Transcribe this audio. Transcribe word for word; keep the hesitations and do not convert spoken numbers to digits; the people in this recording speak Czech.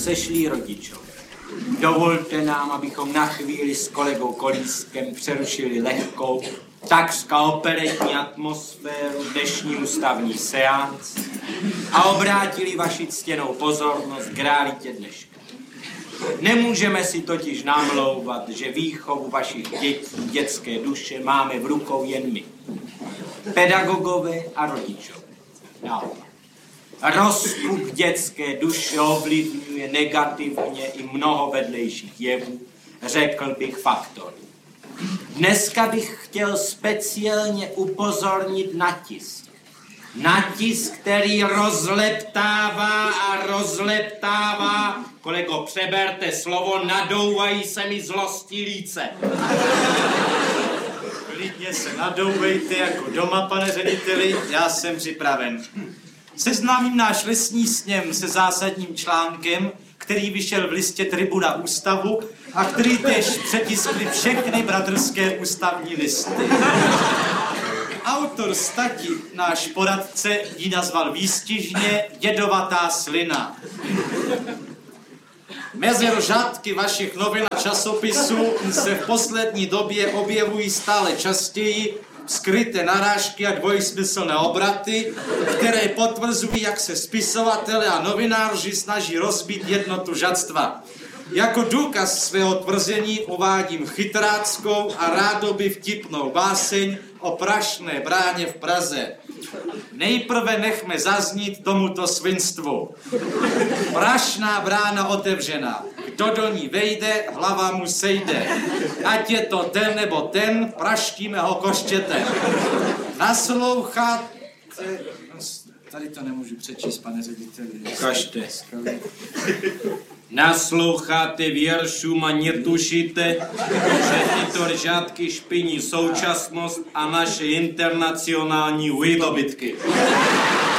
sešlí rodičové. Dovolte nám, abychom na chvíli s kolegou Kolískem přerušili lehkou, takřka operetní atmosféru dnešní ústavní seans a obrátili vaši ctěnou pozornost k realitě dneška. Nemůžeme si totiž namlouvat, že výchovu vašich dětí, dětské duše máme v rukou jen my, pedagogové a rodičové. Naopak. Rozpuk dětské duše ovlivňuje negativně i mnoho vedlejších jevů, řekl bych faktorů. Dneska bych chtěl speciálně upozornit na tisk. Na tisk, který rozleptává a rozleptává. Kolego, přeberte slovo, nadouvají se mi zlosti líce. Klidně se nadouvejte jako doma, pane řediteli, já jsem připraven. Seznámím náš lesní sněm se zásadním článkem, který vyšel v listě Tribuna ústavu a který též přetiskli všechny bratrské ústavní listy. Autor stati, náš poradce, ji nazval výstižně jedovatá slina. Mezi řádky vašich novin a časopisů se v poslední době objevují stále častěji skryté narážky a dvojsmyslné obraty, které potvrzují, jak se spisovatelé a novináři snaží rozbít jednotu žadstva. Jako důkaz svého tvrzení uvádím chytráckou a rádoby vtipnou báseň o Prašné bráně v Praze. Nejprve nechme zaznít tomuto svinstvu. Prašná brána otevřena. Kdo do ní vejde, hlava mu sejde. Ať je to ten nebo ten, praštíme ho koštětem. Naslouchat... Tady to nemůžu přečíst, pane řediteli. Kažte. Nasloucháte věršům a netušíte, že tyto řádky špiní současnost a naše internacionální výdobytky.